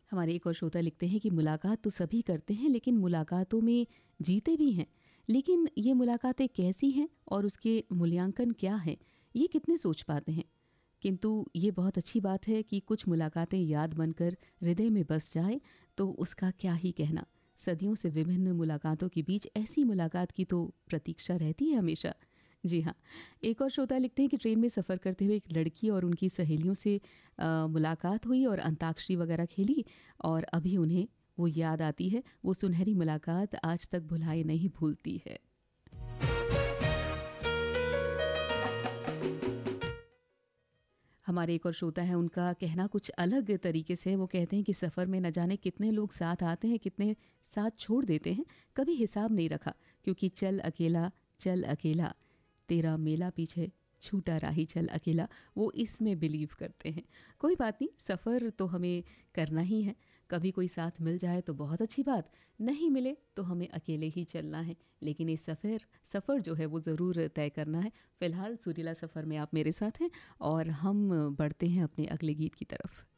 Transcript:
हमारे एक और श्रोता लिखते हैं कि मुलाकात तो सभी करते हैं, लेकिन मुलाकातों में जीते भी हैं। लेकिन ये मुलाकातें कैसी हैं और उसके मूल्यांकन क्या है, ये कितने सोच पाते हैं। किंतु ये बहुत अच्छी बात है कि कुछ मुलाकातें याद बनकर हृदय में बस जाए तो उसका क्या ही कहना। सदियों से विभिन्न मुलाकातों के बीच ऐसी मुलाकात की तो प्रतीक्षा रहती है हमेशा। जी हाँ, एक और श्रोता लिखते हैं कि ट्रेन में सफ़र करते हुए एक लड़की और उनकी सहेलियों से मुलाकात हुई और अंताक्षरी वगैरह खेली, और अभी उन्हें वो याद आती है। वो सुनहरी मुलाकात आज तक भुलाए नहीं भूलती है। हमारे एक और श्रोता है, उनका कहना कुछ अलग तरीके से है। वो कहते हैं कि सफ़र में न जाने कितने लोग साथ आते हैं, कितने साथ छोड़ देते हैं, कभी हिसाब नहीं रखा, क्योंकि चल अकेला तेरा मेला पीछे छूटा राही चल अकेला, वो इसमें बिलीव करते हैं। कोई बात नहीं, सफ़र तो हमें करना ही है। कभी कोई साथ मिल जाए तो बहुत अच्छी बात, नहीं मिले तो हमें अकेले ही चलना है। लेकिन ये सफ़र जो है वो ज़रूर तय करना है। फ़िलहाल सुरीला सफ़र में आप मेरे साथ हैं और हम बढ़ते हैं अपने अगले गीत की तरफ।